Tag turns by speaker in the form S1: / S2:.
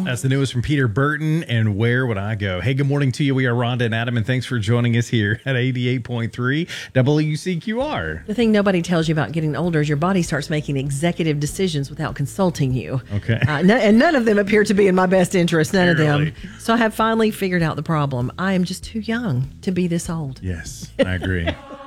S1: That's the newest from Peter Burton and Where Would I Go? Hey, good morning to you. We are Rhonda and Adam, and thanks for joining us here at 88.3 WCQR.
S2: The thing nobody tells you about getting older is your body starts making executive decisions without consulting you.
S1: Okay.
S2: And none of them appear to be in my best interest, none of
S1: Really?
S2: them. So I have finally figured out the problem. I am just too young to be this old.
S1: Yes, I agree.